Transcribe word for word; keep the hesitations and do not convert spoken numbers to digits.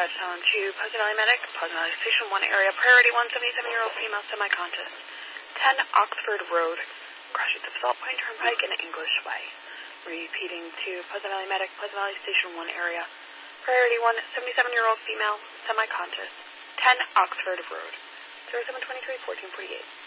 Touchdown to Pleasant Valley Medic, Pleasant Valley Station one area, priority one, seventy-seven-year-old female semi-conscious. ten Oxford Road, crossing the Salt Point Turnpike in English Way. Repeating to Pleasant Valley Medic, Pleasant Valley Station one area, priority one, seventy-seven-year-old female semi-conscious. ten Oxford Road, zero seven two three, one four four eight.